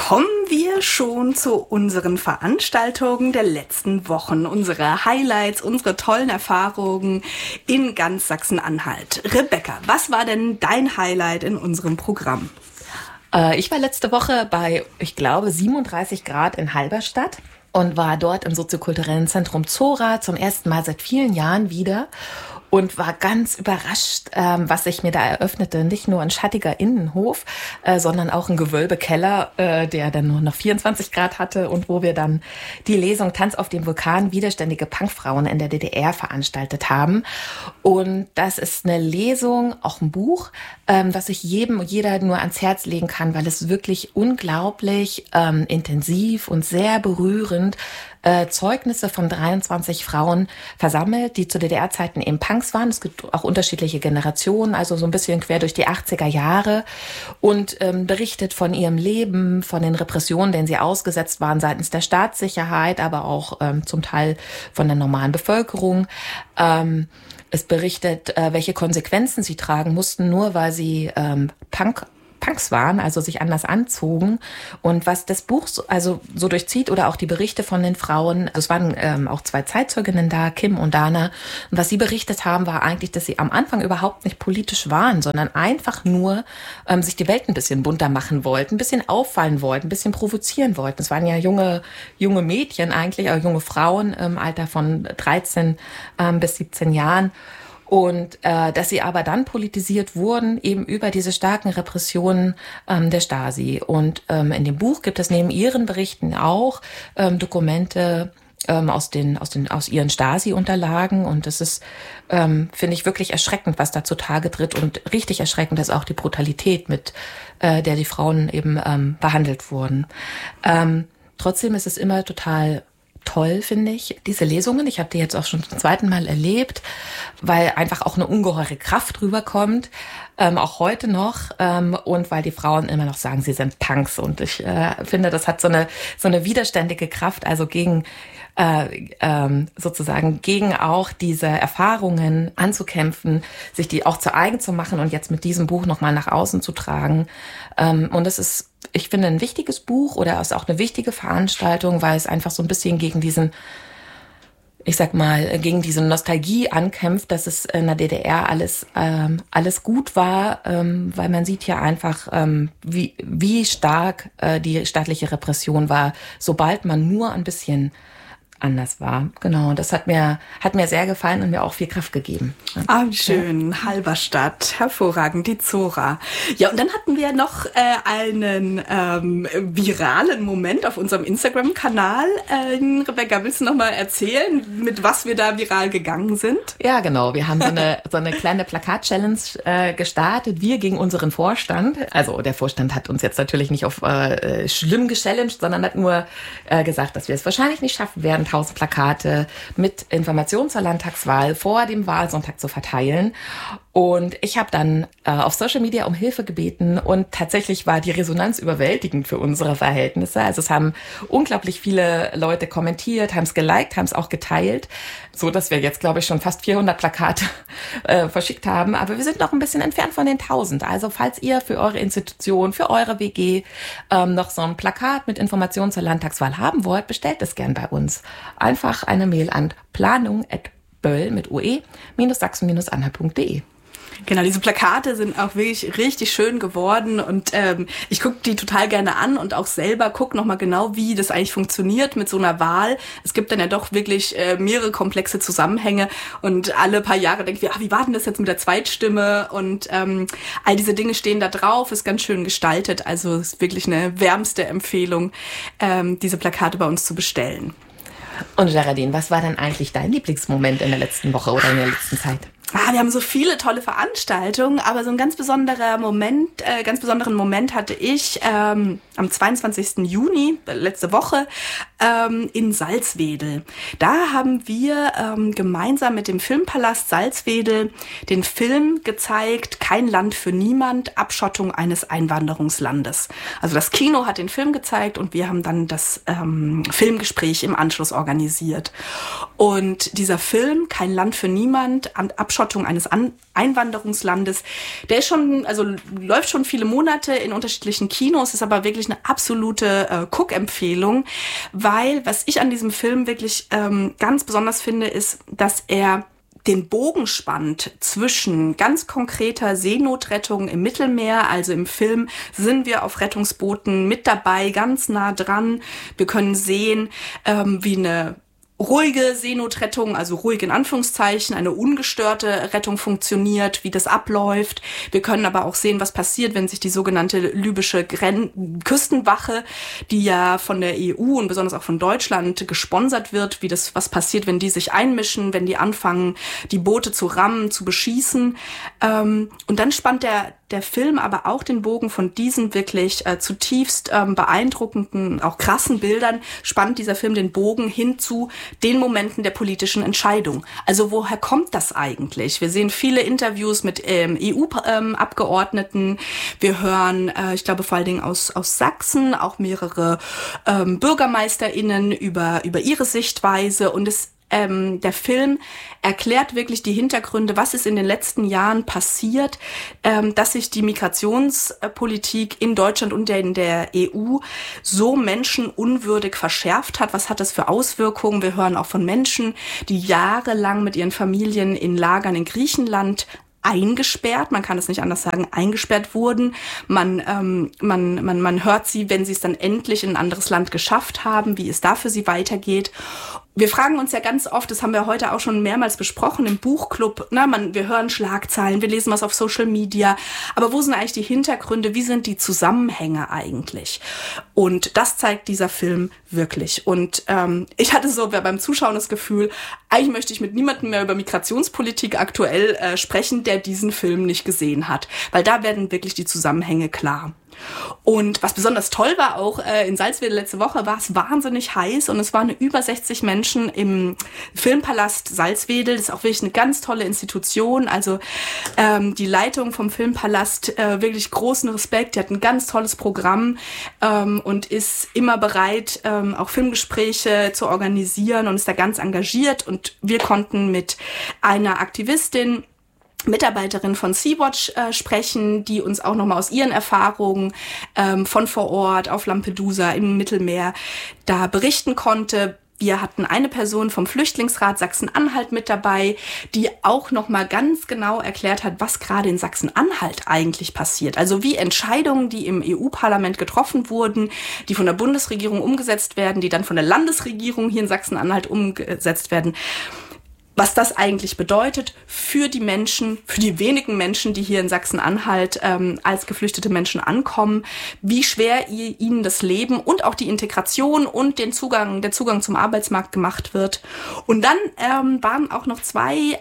Kommen wir schon zu unseren Veranstaltungen der letzten Wochen, unsere Highlights, unsere tollen Erfahrungen in ganz Sachsen-Anhalt. Rebecca, was war denn dein Highlight in unserem Programm? Ich war letzte Woche bei, ich glaube, 37 Grad in Halberstadt und war dort im soziokulturellen Zentrum Zora zum ersten Mal seit vielen Jahren wieder. Und war ganz überrascht, was sich mir da eröffnete. Nicht nur ein schattiger Innenhof, sondern auch ein Gewölbekeller, der dann nur noch 24 Grad hatte und wo wir dann die Lesung Tanz auf dem Vulkan, widerständige Punkfrauen in der DDR veranstaltet haben. Und das ist eine Lesung, auch ein Buch, was ich jedem und jeder nur ans Herz legen kann, weil es wirklich unglaublich intensiv und sehr berührend Zeugnisse von 23 Frauen versammelt, die zu DDR-Zeiten eben Punks waren. Es gibt auch unterschiedliche Generationen, also so ein bisschen quer durch die 80er Jahre und berichtet von ihrem Leben, von den Repressionen, denen sie ausgesetzt waren seitens der Staatssicherheit, aber auch zum Teil von der normalen Bevölkerung. Es berichtet, welche Konsequenzen sie tragen mussten, nur weil sie Punks waren, also sich anders anzogen. Und was das Buch so durchzieht oder auch die Berichte von den Frauen, es waren auch zwei Zeitzeuginnen da, Kim und Dana, und was sie berichtet haben, war eigentlich, dass sie am Anfang überhaupt nicht politisch waren, sondern einfach nur sich die Welt ein bisschen bunter machen wollten, ein bisschen auffallen wollten, ein bisschen provozieren wollten. Es waren ja junge Mädchen eigentlich, auch junge Frauen im Alter von 13 bis 17 Jahren. Und dass sie aber dann politisiert wurden, eben über diese starken Repressionen der Stasi. Und in dem Buch gibt es neben ihren Berichten auch Dokumente aus ihren Stasi-Unterlagen. Und das ist, finde ich, wirklich erschreckend, was da zutage tritt. Und richtig erschreckend ist auch die Brutalität, mit der die Frauen eben behandelt wurden. Trotzdem ist es immer total toll, finde ich, diese Lesungen. Ich habe die jetzt auch schon zum zweiten Mal erlebt, weil einfach auch eine ungeheure Kraft rüberkommt, auch heute noch, und weil die Frauen immer noch sagen, sie sind Punks. Und ich finde, das hat so eine widerständige Kraft, also gegen auch diese Erfahrungen anzukämpfen, sich die auch zu eigen zu machen und jetzt mit diesem Buch nochmal nach außen zu tragen. Und das ist, ich finde, ein wichtiges Buch oder ist auch eine wichtige Veranstaltung, weil es einfach so ein bisschen gegen diese Nostalgie ankämpft, dass es in der DDR alles gut war, weil man sieht ja einfach, wie stark die staatliche Repression war, sobald man nur ein bisschen anders war. Genau, das hat mir sehr gefallen und mir auch viel Kraft gegeben. Ah, schön. Ja. Halberstadt, hervorragend, die Zora. Ja, und dann hatten wir noch einen viralen Moment auf unserem Instagram-Kanal. Rebecca, willst du noch mal erzählen, mit was wir da viral gegangen sind? Ja, genau. Wir haben so eine kleine Plakat-Challenge gestartet. Wir gegen unseren Vorstand. Also der Vorstand hat uns jetzt natürlich nicht auf schlimm gechallenged, sondern hat nur gesagt, dass wir es wahrscheinlich nicht schaffen werden, 1000 Plakate mit Informationen zur Landtagswahl vor dem Wahlsonntag zu verteilen. Und ich habe dann auf Social Media um Hilfe gebeten und tatsächlich war die Resonanz überwältigend für unsere Verhältnisse. Also es haben unglaublich viele Leute kommentiert, haben es geliked, haben es auch geteilt, so dass wir jetzt, glaube ich, schon fast 400 Plakate verschickt haben. Aber wir sind noch ein bisschen entfernt von den 1000. Also falls ihr für eure Institution, für eure WG noch so ein Plakat mit Informationen zur Landtagswahl haben wollt, bestellt es gern bei uns. Einfach eine Mail an planung@böll mit ue-sachsen-anhalt.de. Genau, diese Plakate sind auch wirklich richtig schön geworden und ich gucke die total gerne an und auch selber gucke nochmal genau, wie das eigentlich funktioniert mit so einer Wahl. Es gibt dann ja doch wirklich mehrere komplexe Zusammenhänge und alle paar Jahre denken wir, wie war denn das jetzt mit der Zweitstimme? Und all diese Dinge stehen da drauf, ist ganz schön gestaltet. Also es ist wirklich eine wärmste Empfehlung, diese Plakate bei uns zu bestellen. Und Geraldine, was war denn eigentlich dein Lieblingsmoment in der letzten Woche oder in der letzten Zeit? Wir haben so viele tolle Veranstaltungen, aber so ein ganz besonderen Moment hatte ich am 22. Juni, letzte Woche, in Salzwedel. Da haben wir gemeinsam mit dem Filmpalast Salzwedel den Film gezeigt, Kein Land für niemand, Abschottung eines Einwanderungslandes. Also das Kino hat den Film gezeigt und wir haben dann das Filmgespräch im Anschluss organisiert. Und dieser Film, Kein Land für niemand, Abschottung eines Einwanderungslandes, der ist schon, also läuft schon viele Monate in unterschiedlichen Kinos, ist aber wirklich eine absolute Guckempfehlung, weil was ich an diesem Film wirklich ganz besonders finde, ist, dass er den Bogen spannt zwischen ganz konkreter Seenotrettung im Mittelmeer. Also im Film sind wir auf Rettungsbooten mit dabei, ganz nah dran. Wir können sehen, wie eine ruhige Seenotrettung, also ruhig in Anführungszeichen, eine ungestörte Rettung funktioniert, wie das abläuft. Wir können aber auch sehen, was passiert, wenn sich die sogenannte libysche Küstenwache, die ja von der EU und besonders auch von Deutschland gesponsert wird, was passiert, wenn die sich einmischen, wenn die anfangen, die Boote zu rammen, zu beschießen. Und dann spannt der Film aber auch den Bogen von diesen wirklich zutiefst beeindruckenden, auch krassen Bildern, spannt dieser Film den Bogen hin zu den Momenten der politischen Entscheidung. Also woher kommt das eigentlich? Wir sehen viele Interviews mit EU-Abgeordneten. Wir hören, ich glaube vor allen Dingen aus Sachsen, auch mehrere BürgermeisterInnen über ihre Sichtweise. Und der Film erklärt wirklich die Hintergründe, was ist in den letzten Jahren passiert, dass sich die Migrationspolitik in Deutschland und in der EU so menschenunwürdig verschärft hat. Was hat das für Auswirkungen? Wir hören auch von Menschen, die jahrelang mit ihren Familien in Lagern in Griechenland eingesperrt, man kann es nicht anders sagen, eingesperrt wurden. Man hört sie, wenn sie es dann endlich in ein anderes Land geschafft haben, wie es da für sie weitergeht. Wir fragen uns ja ganz oft, das haben wir heute auch schon mehrmals besprochen im Buchclub, wir hören Schlagzeilen, wir lesen was auf Social Media, aber wo sind eigentlich die Hintergründe, wie sind die Zusammenhänge eigentlich? Und das zeigt dieser Film wirklich. Und ich hatte so beim Zuschauen das Gefühl, eigentlich möchte ich mit niemandem mehr über Migrationspolitik aktuell sprechen, der diesen Film nicht gesehen hat, weil da werden wirklich die Zusammenhänge klar. Und was besonders toll war, auch in Salzwedel letzte Woche, war es wahnsinnig heiß und es waren über 60 Menschen im Filmpalast Salzwedel. Das ist auch wirklich eine ganz tolle Institution. Also die Leitung vom Filmpalast, wirklich großen Respekt. Die hat ein ganz tolles Programm und ist immer bereit, auch Filmgespräche zu organisieren und ist da ganz engagiert. Und wir konnten mit einer Aktivistin, Mitarbeiterin von Sea-Watch sprechen, die uns auch nochmal aus ihren Erfahrungen von vor Ort auf Lampedusa im Mittelmeer da berichten konnte. Wir hatten eine Person vom Flüchtlingsrat Sachsen-Anhalt mit dabei, die auch nochmal ganz genau erklärt hat, was gerade in Sachsen-Anhalt eigentlich passiert. Also wie Entscheidungen, die im EU-Parlament getroffen wurden, die von der Bundesregierung umgesetzt werden, die dann von der Landesregierung hier in Sachsen-Anhalt umgesetzt werden, was das eigentlich bedeutet für die Menschen, für die wenigen Menschen, die hier in Sachsen-Anhalt als geflüchtete Menschen ankommen, wie schwer ihnen das Leben und auch die Integration und der Zugang zum Arbeitsmarkt gemacht wird. Und dann waren auch noch zwei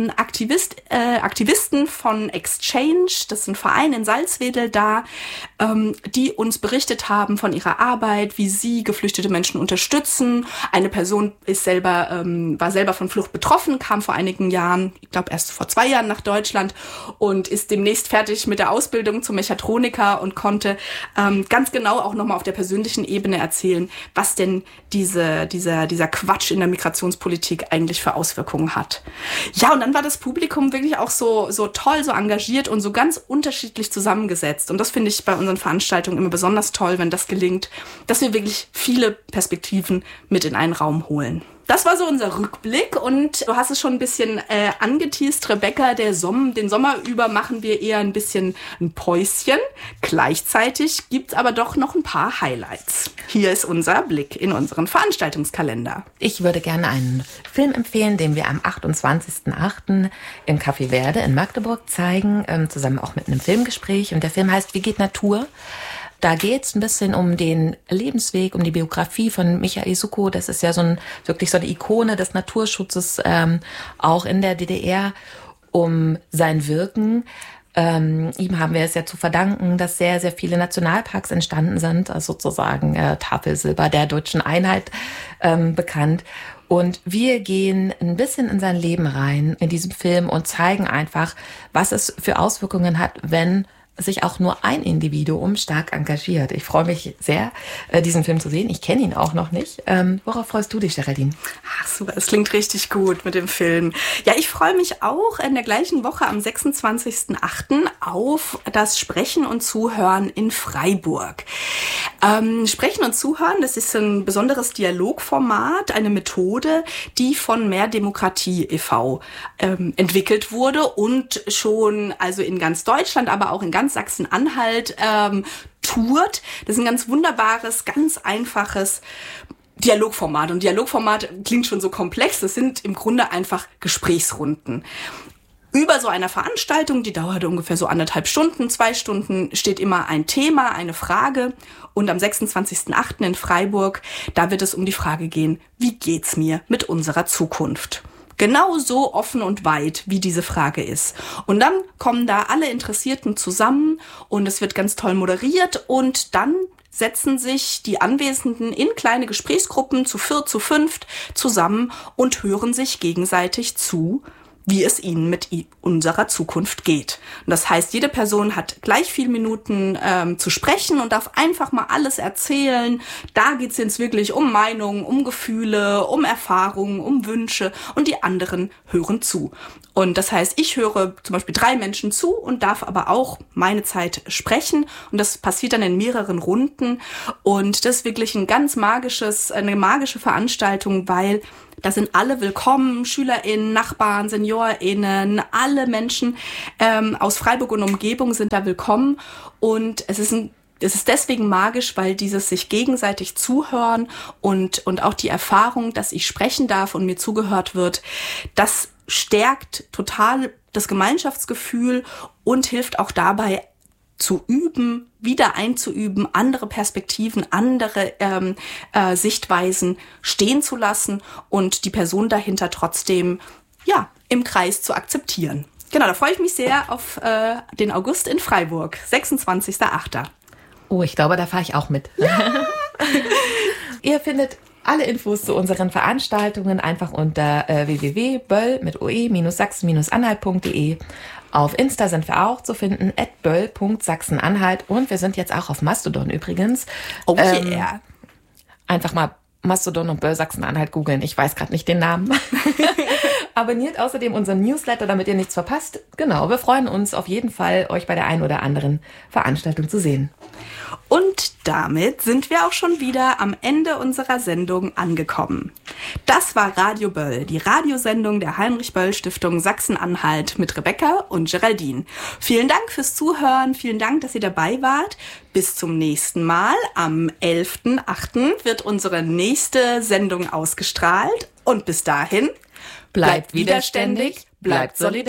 Aktivisten von Exchange, das ist ein Verein in Salzwedel da, die uns berichtet haben von ihrer Arbeit, wie sie geflüchtete Menschen unterstützen. Eine Person war selber von Flucht betroffen, kam vor einigen Jahren, ich glaube erst vor 2 Jahren nach Deutschland und ist demnächst fertig mit der Ausbildung zum Mechatroniker und konnte ganz genau auch nochmal auf der persönlichen Ebene erzählen, was denn dieser Quatsch in der Migrationspolitik eigentlich für Auswirkungen hat. Ja, und dann war das Publikum wirklich auch so toll, so engagiert und so ganz unterschiedlich zusammengesetzt. Und das finde ich bei unseren Veranstaltungen immer besonders toll, wenn das gelingt, dass wir wirklich viele Perspektiven mit in einen Raum holen. Das war so unser Rückblick und du hast es schon ein bisschen angeteast, Rebecca, den Sommer über machen wir eher ein bisschen ein Päuschen. Gleichzeitig gibt's aber doch noch ein paar Highlights. Hier ist unser Blick in unseren Veranstaltungskalender. Ich würde gerne einen Film empfehlen, den wir am 28.08. im Café Verde in Magdeburg zeigen, zusammen auch mit einem Filmgespräch. Und der Film heißt Wie geht Natur? Da geht es ein bisschen um den Lebensweg, um die Biografie von Michael Suckow. Das ist ja wirklich so eine Ikone des Naturschutzes, auch in der DDR, um sein Wirken. Ihm haben wir es ja zu verdanken, dass sehr, sehr viele Nationalparks entstanden sind, also sozusagen Tafelsilber der deutschen Einheit bekannt. Und wir gehen ein bisschen in sein Leben rein in diesem Film und zeigen einfach, was es für Auswirkungen hat, wenn sich auch nur ein Individuum stark engagiert. Ich freue mich sehr, diesen Film zu sehen. Ich kenne ihn auch noch nicht. Worauf freust du dich, Geraldine? Ach super, es klingt richtig gut mit dem Film. Ja, ich freue mich auch in der gleichen Woche am 26.08. auf das Sprechen und Zuhören in Freiburg. Sprechen und Zuhören, das ist ein besonderes Dialogformat, eine Methode, die von Mehr Demokratie e.V. Entwickelt wurde und schon also in ganz Deutschland, aber auch in ganz Sachsen-Anhalt tourt. Das ist ein ganz wunderbares, ganz einfaches Dialogformat. Und Dialogformat klingt schon so komplex. Das sind im Grunde einfach Gesprächsrunden. Über so einer Veranstaltung, die dauert ungefähr so 1,5 Stunden, 2 Stunden, steht immer ein Thema, eine Frage. Und am 26.08. in Freiburg, da wird es um die Frage gehen, wie geht's mir mit unserer Zukunft? Genau so offen und weit, wie diese Frage ist. Und dann kommen da alle Interessierten zusammen und es wird ganz toll moderiert und dann setzen sich die Anwesenden in kleine Gesprächsgruppen zu 4, zu 5 zusammen und hören sich gegenseitig zu, wie es ihnen mit unserer Zukunft geht. Und das heißt, jede Person hat gleich viel Minuten zu sprechen und darf einfach mal alles erzählen. Da geht's jetzt wirklich um Meinungen, um Gefühle, um Erfahrungen, um Wünsche und die anderen hören zu. Und das heißt, ich höre zum Beispiel 3 Menschen zu und darf aber auch meine Zeit sprechen. Und das passiert dann in mehreren Runden. Und das ist wirklich eine magische Veranstaltung, weil da sind alle willkommen, SchülerInnen, Nachbarn, SeniorInnen, alle Menschen aus Freiburg und Umgebung sind da willkommen. Und es ist deswegen magisch, weil dieses sich gegenseitig zuhören und auch die Erfahrung, dass ich sprechen darf und mir zugehört wird, das stärkt total das Gemeinschaftsgefühl und hilft auch dabei, zu üben, wieder einzuüben, andere Perspektiven, andere Sichtweisen stehen zu lassen und die Person dahinter trotzdem im Kreis zu akzeptieren. Genau, da freue ich mich sehr auf den August in Freiburg, 26.08. Oh, ich glaube, da fahre ich auch mit. Ja. Ihr findet alle Infos zu unseren Veranstaltungen einfach unter www.böll-sachsen-anhalt.de. Auf Insta sind wir auch zu finden, @böll.sachsen-anhalt. Und wir sind jetzt auch auf Mastodon übrigens. Oh yeah. Einfach mal Mastodon und Böll Sachsen-Anhalt googeln. Ich weiß gerade nicht den Namen. Abonniert außerdem unseren Newsletter, damit ihr nichts verpasst. Genau, wir freuen uns auf jeden Fall, euch bei der einen oder anderen Veranstaltung zu sehen. Und damit sind wir auch schon wieder am Ende unserer Sendung angekommen. Das war Radio Böll, die Radiosendung der Heinrich-Böll-Stiftung Sachsen-Anhalt mit Rebecca und Geraldine. Vielen Dank fürs Zuhören, vielen Dank, dass ihr dabei wart. Bis zum nächsten Mal. Am 11.08. wird unsere nächste Sendung ausgestrahlt. Und bis dahin, bleibt widerständig, bleibt solidarisch.